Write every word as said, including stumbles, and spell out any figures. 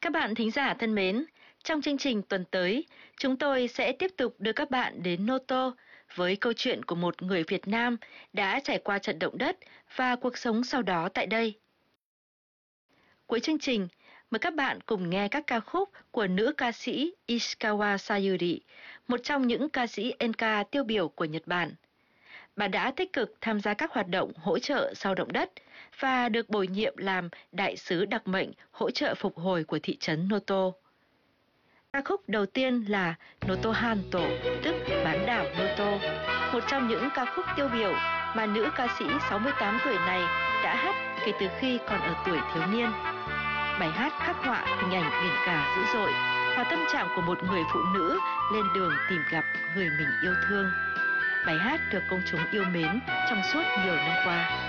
Các bạn thính giả thân mến, trong chương trình tuần tới, chúng tôi sẽ tiếp tục đưa các bạn đến Noto với câu chuyện của một người Việt Nam đã trải qua trận động đất và cuộc sống sau đó tại đây. Cuối chương trình, mời các bạn cùng nghe các ca khúc của nữ ca sĩ Ishikawa Sayuri, một trong những ca sĩ enka tiêu biểu của Nhật Bản. Bà đã tích cực tham gia các hoạt động hỗ trợ sau động đất và được bổ nhiệm làm đại sứ đặc mệnh hỗ trợ phục hồi của thị trấn Noto. Ca khúc đầu tiên là Noto Hanto, tức bán đảo Noto, một trong những ca khúc tiêu biểu mà nữ ca sĩ sáu mươi tám tuổi này đã hát kể từ khi còn ở tuổi thiếu niên. Bài hát khắc họa hình ảnh biển cả dữ dội và tâm trạng của một người phụ nữ lên đường tìm gặp người mình yêu thương. Bài hát được công chúng yêu mến trong suốt nhiều năm qua.